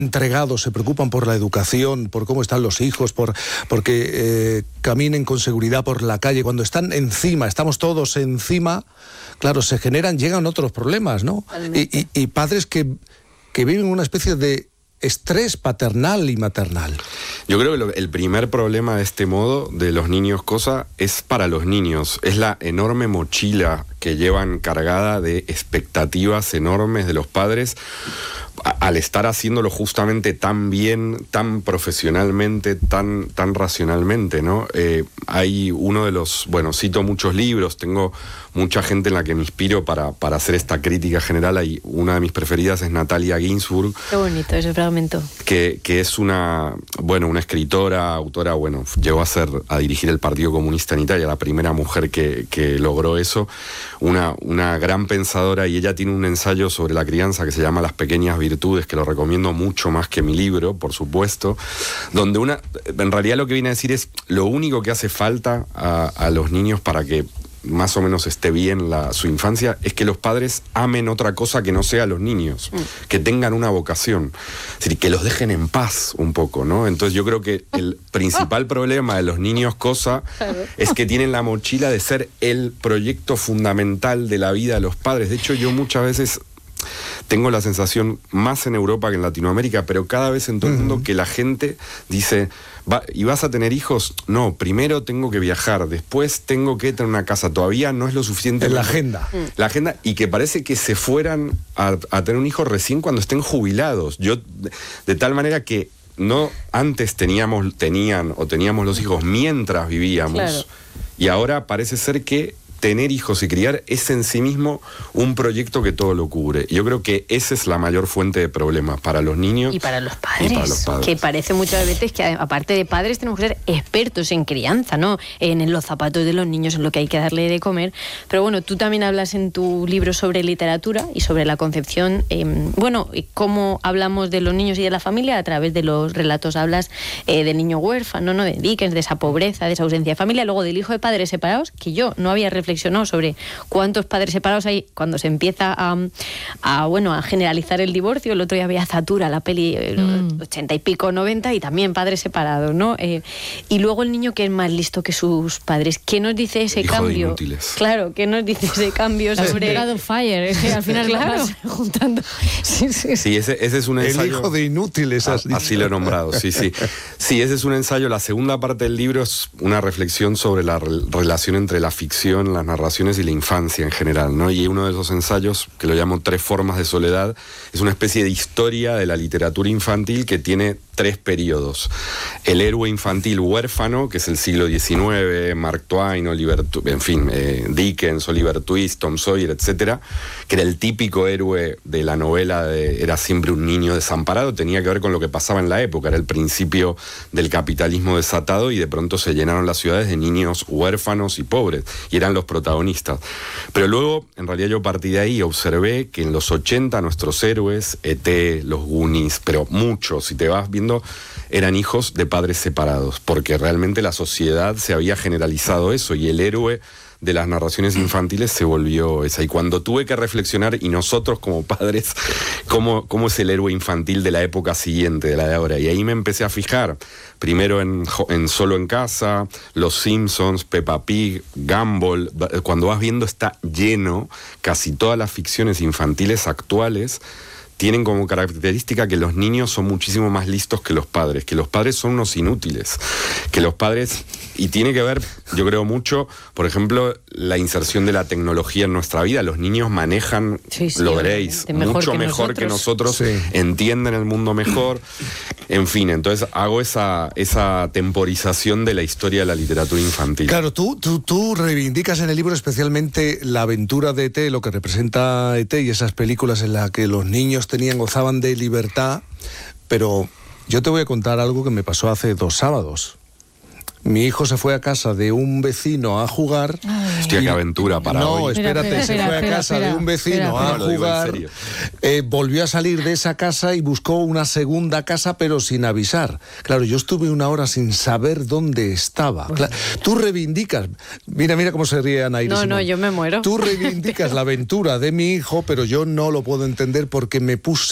entregados, se preocupan por la educación, por cómo están los hijos, porque caminen con seguridad por la calle. Cuando están encima, estamos todos encima, claro, llegan otros problemas, ¿no? Y padres que viven una especie de estrés paternal y maternal. Yo creo que el primer problema de este modo de los niños cosa es para los niños. Es la enorme mochila que llevan cargada de expectativas enormes de los padres al estar haciéndolo justamente tan bien, tan profesionalmente, tan racionalmente, ¿no? Hay uno de los, cito muchos libros, tengo mucha gente en la que me inspiro para hacer esta crítica general. Una de mis preferidas es Natalia Ginzburg. Qué bonito ese fragmento. Que es una escritora, autora, llegó a dirigir el Partido Comunista en Italia, la primera mujer que logró eso, una gran pensadora, y ella tiene un ensayo sobre la crianza que se llama Las pequeñas virtudes, que lo recomiendo mucho más que mi libro, por supuesto, donde en realidad lo que viene a decir es lo único que hace falta a los niños para que más o menos esté bien su infancia, es que los padres amen otra cosa que no sea los niños, que tengan una vocación, es decir, que los dejen en paz un poco, ¿no? Entonces yo creo que el principal problema de los niños cosa es que tienen la mochila de ser el proyecto fundamental de la vida de los padres. De hecho, yo muchas veces tengo la sensación, más en Europa que en Latinoamérica, pero cada vez en todo el mundo, que la gente dice, ¿y vas a tener hijos? No, primero tengo que viajar, después tengo que tener una casa, todavía no es lo suficiente. En la agenda. La agenda, y que parece que se fueran a tener un hijo recién cuando estén jubilados. De tal manera que no antes teníamos los hijos mientras vivíamos, claro. Y ahora parece ser que tener hijos y criar es en sí mismo un proyecto que todo lo cubre. Yo creo que esa es la mayor fuente de problemas para los niños y para los padres. Que parece muchas veces que aparte de padres tenemos que ser expertos en crianza, ¿no? En los zapatos de los niños, en lo que hay que darle de comer. Pero bueno, tú también hablas en tu libro sobre literatura y sobre la concepción, cómo hablamos de los niños y de la familia a través de los relatos. Hablas del niño huérfano, ¿no? De Dickens, de esa pobreza, de esa ausencia de familia, luego del hijo de padres separados, que yo no había reflexionado sobre cuántos padres separados hay cuando se empieza a generalizar el divorcio. El otro día había Zatura, la peli 80 y pico, 90, y también padres separados, ¿no? Y luego el niño que es más listo que sus padres. ¿Qué nos dice ese hijo cambio? De inútiles. Claro, ¿qué nos dice ese cambio sobre... Fire, es que al final claro. vas juntando. Sí, ese es un ensayo. El hijo de inútiles, has dicho. Así lo he nombrado, sí. Sí, ese es un ensayo. La segunda parte del libro es una reflexión sobre la relación entre la ficción, las narraciones y la infancia en general, ¿no? Y uno de esos ensayos, que lo llamo 3 formas de soledad, es una especie de historia de la literatura infantil que tiene 3 periodos. El héroe infantil huérfano, que es el siglo XIX, Mark Twain, Dickens, Oliver Twist, Tom Sawyer, etcétera, que era el típico héroe de la novela, era siempre un niño desamparado, tenía que ver con lo que pasaba en la época, era el principio del capitalismo desatado, y de pronto se llenaron las ciudades de niños huérfanos y pobres, y eran los protagonistas. Pero luego, en realidad yo partí de ahí y observé que en los 80 nuestros héroes, E.T., los Goonies, pero muchos, si te vas viendo, eran hijos de padres separados, porque realmente la sociedad se había generalizado eso, y el héroe de las narraciones infantiles se volvió esa. Y cuando tuve que reflexionar, y nosotros como padres, cómo es el héroe infantil de la época siguiente, de la de ahora, y ahí me empecé a fijar, primero en Solo en Casa, Los Simpsons, Peppa Pig, Gumball. Cuando vas viendo, está lleno, casi todas las ficciones infantiles actuales tienen como característica que los niños son muchísimo más listos que los padres son unos inútiles, que los padres, y tiene que ver, yo creo mucho, por ejemplo, la inserción de la tecnología en nuestra vida. Los niños manejan, lo veréis, mucho mejor que nosotros, entienden el mundo mejor, en fin, entonces hago esa temporización de la historia de la literatura infantil. Claro, tú reivindicas en el libro especialmente la aventura de E.T., lo que representa E.T. y esas películas en las que los niños gozaban de libertad, pero yo te voy a contar algo que me pasó hace 2 sábados. Mi hijo se fue a casa de un vecino a jugar. Hostia, qué aventura para hoy. No, espérate, se fue a casa de un vecino a jugar. Volvió a salir de esa casa y buscó una segunda casa, pero sin avisar. Claro, yo estuve 1 hora sin saber dónde estaba. Claro, tú reivindicas, mira cómo se ríe Ana Iris. No, yo me muero. Tú reivindicas la aventura de mi hijo, pero yo no lo puedo entender porque me puse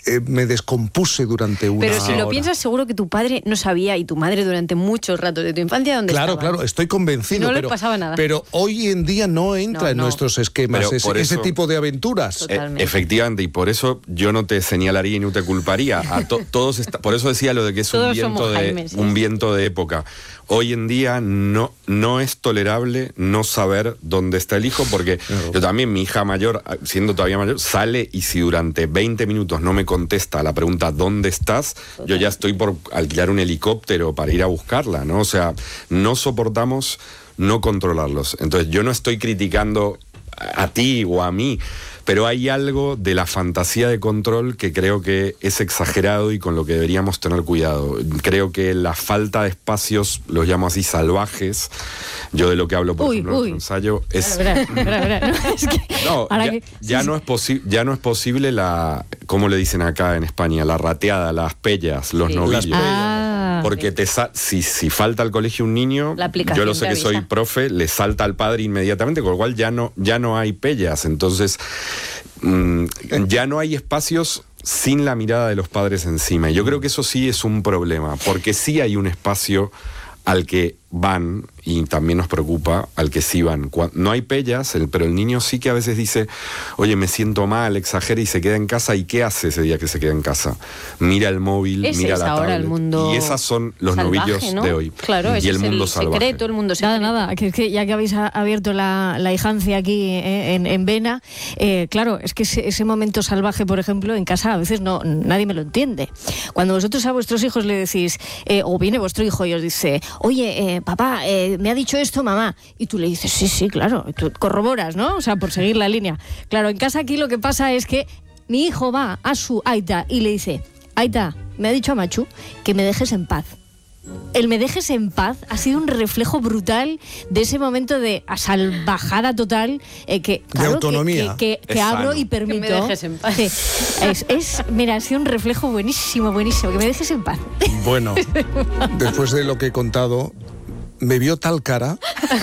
me descompuse durante una hora. Pero si lo piensas, seguro que tu padre no sabía y tu madre durante muchos ratos de tu infancia dónde estaban. Claro, estoy convencido. No les pasaba nada. Pero hoy en día no entra en nuestros esquemas ese tipo de aventuras. Efectivamente, y por eso yo no te señalaría y no te culparía. Por eso decía lo de que es un viento de época. Hoy en día no es tolerable no saber dónde está el hijo, porque yo también, mi hija mayor, siendo todavía mayor, sale y si durante 20 minutos no me contesta a la pregunta ¿dónde estás? Yo ya estoy por alquilar un helicóptero para ir a buscarla, ¿no? O sea, no soportamos no controlarlos. Entonces yo no estoy criticando a ti o a mí, pero hay algo de la fantasía de control que creo que es exagerado y con lo que deberíamos tener cuidado. Creo que la falta de espacios, los llamo así salvajes, yo de lo que hablo por ejemplo en el ensayo, es... Ya no es posible la, ¿cómo le dicen acá en España? La rateada, las pellas, los novillos. Porque si falta al colegio un niño, yo lo sé que soy profe, le salta al padre inmediatamente, con lo cual ya no hay pellas. Entonces, ya no hay espacios sin la mirada de los padres encima. Y yo creo que eso sí es un problema, porque sí hay un espacio al que van, y también nos preocupa, al que sí van. No hay pellas, pero el niño sí que a veces dice, oye, me siento mal, exagera y se queda en casa. ¿Y qué hace ese día que se queda en casa? Mira el móvil, mira la tablet. El mundo y esas son los salvaje, novillos, ¿no?, de hoy. Claro, y el mundo salvaje. Secreto, el mundo secreto. Nada, que ya que habéis abierto la hijancia aquí en Vena, claro, es que ese momento salvaje, por ejemplo, en casa a veces nadie me lo entiende. Cuando vosotros a vuestros hijos le decís, o viene vuestro hijo y os dice, oye, papá, me ha dicho esto mamá, y tú le dices, sí, claro, tú corroboras, ¿no? O sea, por seguir la línea. Claro, en casa aquí lo que pasa es que mi hijo va a su Aita y le dice, Aita, me ha dicho a Machu que me dejes en paz. El me dejes en paz ha sido un reflejo brutal de ese momento de salvajada total, que claro, de autonomía, que abro y permito. Que me dejes en paz. Sí, mira, ha sido un reflejo buenísimo, que me dejes en paz. Bueno, después de lo que he contado, me vio tal cara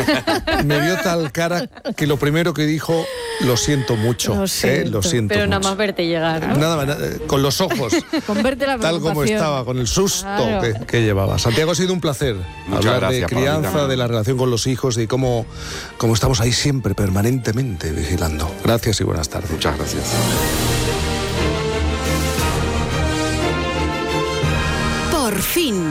que lo primero que dijo, lo siento mucho, lo siento pero mucho. Nada más verte llegar, ¿no? Nada más, con los ojos, con verte la tal como estaba, con el susto que llevaba. Santiago, ha sido un placer hablar de crianza, de la relación con los hijos, de cómo estamos ahí siempre, permanentemente vigilando. Gracias y buenas tardes. Muchas gracias. Por fin.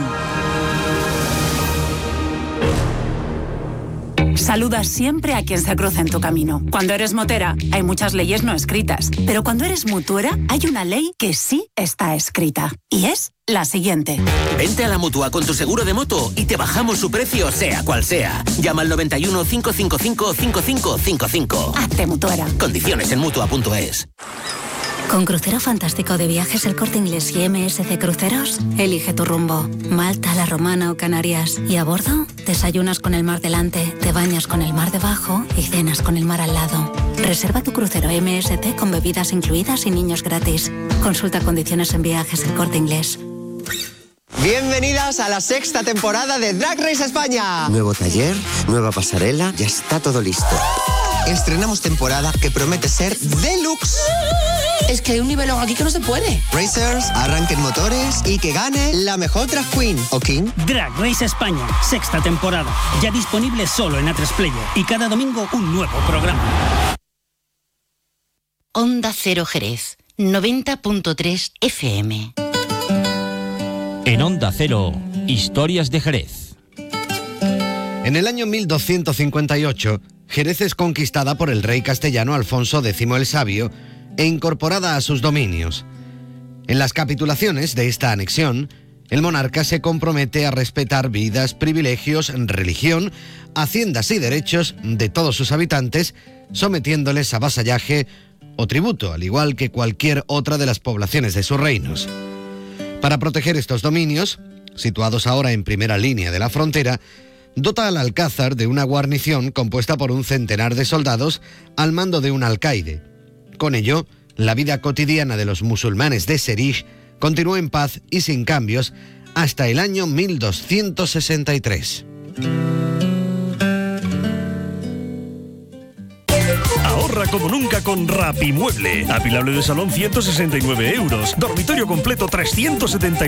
Saludas siempre a quien se cruza en tu camino. Cuando eres motera, hay muchas leyes no escritas. Pero cuando eres mutuera, hay una ley que sí está escrita. Y es la siguiente. Vente a la Mutua con tu seguro de moto y te bajamos su precio, sea cual sea. Llama al 91 555 5555. Hazte mutuera. Condiciones en Mutua.es. Con Crucero Fantástico de Viajes El Corte Inglés y MSC Cruceros, elige tu rumbo. Malta, La Romana o Canarias. Y a bordo, desayunas con el mar delante, te bañas con el mar debajo y cenas con el mar al lado. Reserva tu crucero MSC con bebidas incluidas y niños gratis. Consulta condiciones en Viajes El Corte Inglés. Bienvenidas a la 6ª temporada de Drag Race España. Nuevo taller, nueva pasarela, ya está todo listo. Estrenamos temporada que promete ser deluxe. Es que hay un nivelón aquí que no se puede. Racers, arranquen motores y que gane la mejor drag queen o king. Drag Race España, 6ª temporada. Ya disponible solo en A3 Player. Y cada domingo un nuevo programa. Onda Cero Jerez, 90.3 FM. En Onda Cero, Historias de Jerez. En el año 1258, Jerez es conquistada por el rey castellano Alfonso X el Sabio e incorporada a sus dominios. En las capitulaciones de esta anexión, el monarca se compromete a respetar vidas, privilegios, religión, haciendas y derechos de todos sus habitantes, sometiéndoles a vasallaje o tributo, al igual que cualquier otra de las poblaciones de sus reinos. Para proteger estos dominios, situados ahora en primera línea de la frontera, dota al alcázar de una guarnición compuesta por un centenar de soldados al mando de un alcaide. Con ello, la vida cotidiana de los musulmanes de Serij continuó en paz y sin cambios hasta el año 1263. Ahorra como nunca con Rapimueble. Apilable de salón 169 euros. Dormitorio completo 379